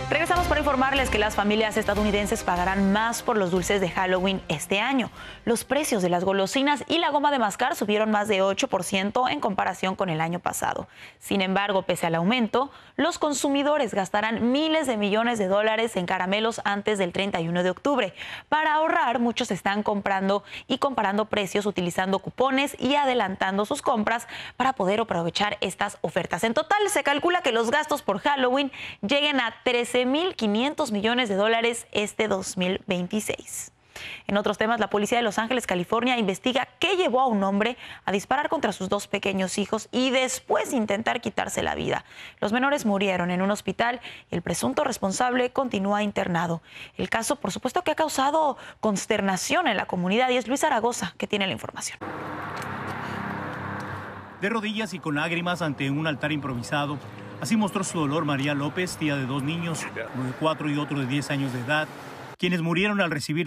Regresamos para informarles que las familias estadounidenses pagarán más por los dulces de Halloween este año. Los precios de las golosinas y la goma de mascar subieron más de 8% en comparación con el año pasado. Sin embargo, pese al aumento, los consumidores gastarán miles de millones de dólares en caramelos antes del 31 de octubre. Para ahorrar, muchos están comprando y comparando precios utilizando cupones y adelantando sus compras para poder aprovechar estas ofertas. En total, se calcula que los gastos por Halloween lleguen a 13.500 millones de dólares este 2026. En otros temas, la policía de Los Ángeles, California, investiga qué llevó a un hombre a disparar contra sus dos pequeños hijos y después intentar quitarse la vida. Los menores murieron en un hospital y el presunto responsable continúa internado. El caso, por supuesto, que ha causado consternación en la comunidad y es Luis Zaragoza que tiene la información. De rodillas y con lágrimas ante un altar improvisado, así mostró su dolor María López, tía de dos niños, uno de 4 y otro de 10 años de edad, quienes murieron al recibir